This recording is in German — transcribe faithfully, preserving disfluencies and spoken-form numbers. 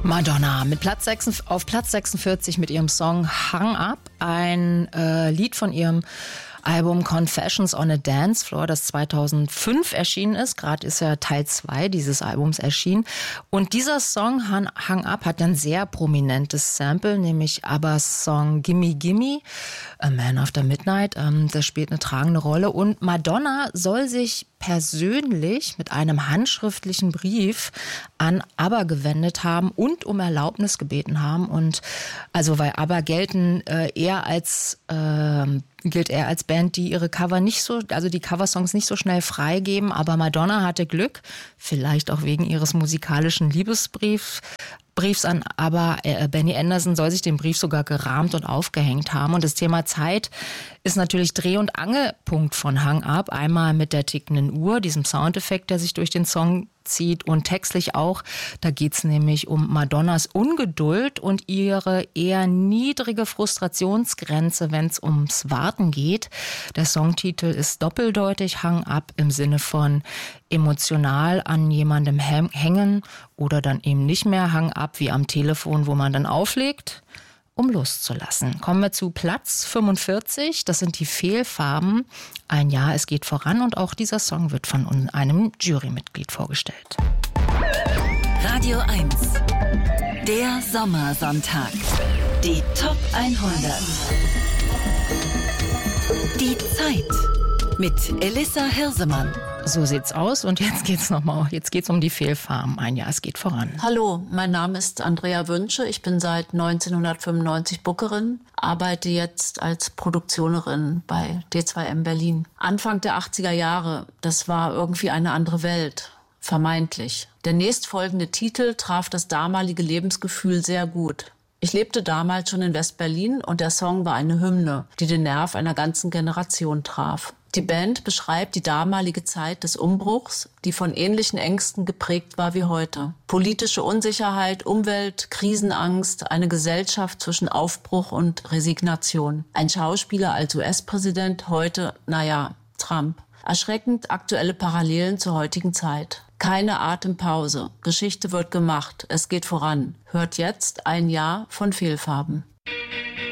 Madonna mit Platz sechs, auf Platz sechsundvierzig mit ihrem Song Hung Up, ein äh, Lied von ihrem Album Confessions on a Dance Floor, das zweitausendfünf erschienen ist. Gerade ist ja Teil zwei dieses Albums erschienen. Und dieser Song Hung, Hung Up hat ein sehr prominentes Sample, nämlich Abbas Song Gimme Gimme, A Man After Midnight. Ähm, das spielt eine tragende Rolle. Und Madonna soll sich persönlich mit einem handschriftlichen Brief an ABBA gewendet haben und um Erlaubnis gebeten haben. Und also weil ABBA gelten äh, eher als äh, gilt er als Band, die ihre Cover nicht so, also die Coversongs nicht so schnell freigeben, aber Madonna hatte Glück, vielleicht auch wegen ihres musikalischen Liebesbriefs. Briefs an, aber äh, Benny Andersson soll sich den Brief sogar gerahmt und aufgehängt haben. Und das Thema Zeit ist natürlich Dreh- und Angelpunkt von Hung Up. Einmal mit der tickenden Uhr, diesem Soundeffekt, der sich durch den Song zieht, und textlich auch. Da geht's nämlich um Madonnas Ungeduld und ihre eher niedrige Frustrationsgrenze, wenn es ums Warten geht. Der Songtitel ist doppeldeutig, Hung Up im Sinne von emotional an jemandem hängen oder dann eben nicht mehr Hung Up wie am Telefon, wo man dann auflegt, um loszulassen. Kommen wir zu Platz fünfundvierzig. Das sind die Fehlfarben. Ein Jahr, es geht voran, und auch dieser Song wird von einem Jurymitglied vorgestellt. Radio eins. Der Sommersonntag. Die Top hundert. Die Zeit. Mit Elissa Hirsemann. So sieht's aus, und jetzt geht's nochmal, jetzt geht's um die Fehlfarben. Ein Jahr, es geht voran. Hallo, mein Name ist Andrea Wünsche. Ich bin seit neunzehnhundertfünfundneunzig Bookerin, arbeite jetzt als Produktionerin bei D zwei M Berlin. Anfang der achtziger Jahre, das war irgendwie eine andere Welt, vermeintlich. Der nächstfolgende Titel traf das damalige Lebensgefühl sehr gut. Ich lebte damals schon in West-Berlin, und der Song war eine Hymne, die den Nerv einer ganzen Generation traf. Die Band beschreibt die damalige Zeit des Umbruchs, die von ähnlichen Ängsten geprägt war wie heute. Politische Unsicherheit, Umwelt, Krisenangst, eine Gesellschaft zwischen Aufbruch und Resignation. Ein Schauspieler als U S-Präsident, heute, naja, Trump. Erschreckend aktuelle Parallelen zur heutigen Zeit. Keine Atempause. Geschichte wird gemacht. Es geht voran. Hört jetzt Ein Jahr von Fehlfarben.